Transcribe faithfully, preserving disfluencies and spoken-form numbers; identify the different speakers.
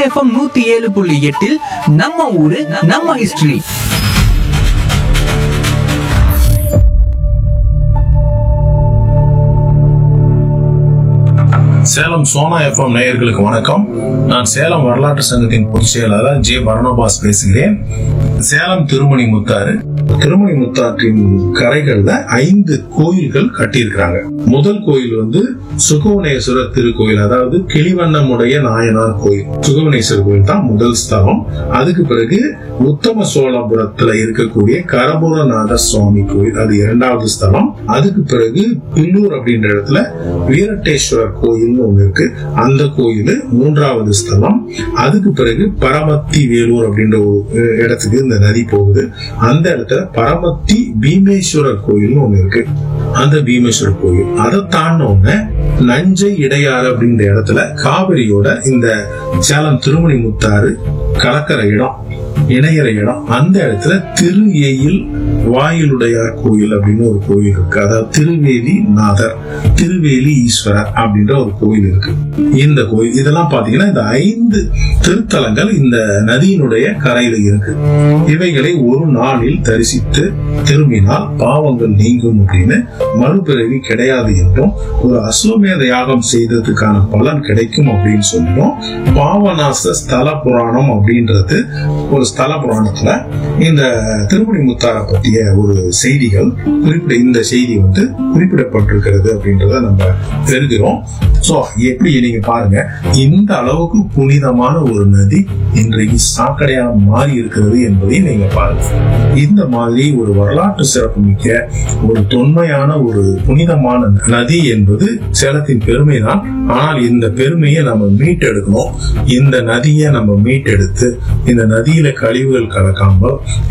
Speaker 1: FM நூத்தி ஏழு புள்ளி எட்டில் நம்ம ஊரு நம்ம ஹிஸ்டரி.
Speaker 2: சேலம் சோனா எஃப்எம் நேயர்களுக்கு வணக்கம். நான் சேலம் வரலாற்று சங்கத்தின் பொதுச் செயலாளர் ஜே பரணபாஸ் பேசுகிறேன். சேலம் திருமணி முத்தாறு திருமணி முத்தாற்றின் கரைகள்ல ஐந்து கோயில்கள் கட்டியிருக்கிறாங்க. முதல் கோயில் வந்து சுகவனேஸ்வரர் திருக்கோயில், அதாவது கிளிவண்ணமுடைய நாயனார் கோயில். சுகவனேஸ்வரர் கோயில் தான் முதல் ஸ்தலம். அதுக்கு பிறகு உத்தம சோழபுரத்துல இருக்கக்கூடிய கரபுரநாத சுவாமி கோயில், அது இரண்டாவது ஸ்தலம். அதுக்கு பிறகு பில்லூர் அப்படின்ற இடத்துல வீரட்டேஸ்வரர் கோயில்னு ஒண்ணு இருக்கு, அந்த கோயில் மூன்றாவது ஸ்தலம். அதுக்கு பிறகு பரமத்தி வேலூர் அப்படின்ற ஒரு இடத்துக்கு இந்த நதி போகுது, அந்த இடத்துல பரமத்தி பீமேஸ்வரர் கோயில்னு ஒண்ணு இருக்கு, அந்த பீமேஸ்வரர் கோயில். அதை தாண்டின நஞ்சை இடையாறு அப்படின்ற இடத்துல காவிரியோட இந்த சேலம் திருமணி முத்தாறு கலக்கிற இடம், இணையற இடம், அந்த இடத்துல திரு ஏயில் வாயிலுடையார் கோயில் அப்படின்னு ஒரு கோயில் இருக்கு. அதாவது திருவேலி நாதர், திருவேலி ஈஸ்வரர் அப்படின்ற ஒரு கோயில் இருக்கு. இந்த கோயில் இதெல்லாம் பாத்தீங்கன்னா இந்த ஐந்து திருத்தலங்கள் இந்த நதியினுடைய கரையில இருக்கு. இவைகளை ஒரு நாளில் தரிசித்து திரும்பினால் பாவங்கள் நீங்கும் அப்படின்னு, மறுபிறவி கிடையாது என்றும், ஒரு அஸ்வமேத யாகம் செய்ததுக்கான பலன் கிடைக்கும் அப்படின்னு சொல்லிடும். பாவநாச ஸ்தல புராணம் அப்படின்றது ஒரு ஸ்தல புராணத்துல இந்த திருமணி முத்தாரை பற்றிய ஒரு செய்திகள் குறிப்பிட இந்த செய்தி வந்து குறிப்பிடப்பட்டிருக்கிறது அப்படின்றத நம்ம தெரிஞ்சுக்கிறோம். சோ எப்படி நீங்க பாருங்க, இந்த அளவுக்கு புனிதமான ஒரு நதி இன்றைக்கு சாக்கடையா மாறி இருக்கிறது என்பதை நீங்க பாருங்க. இந்த மாதிரி ஒரு வரலாற்று சிறப்புமிக்க ஒரு தொன்மையான ஒரு புனிதமான நதி என்பது சேலத்தின் பெருமை தான். ஆனால் இந்த பெருமையை நம்ம மீட்டெடுக்கணும். இந்த நதியை நம்ம மீட்டெடுத்து இந்த நதியில கழிவுகள் கலக்காமல்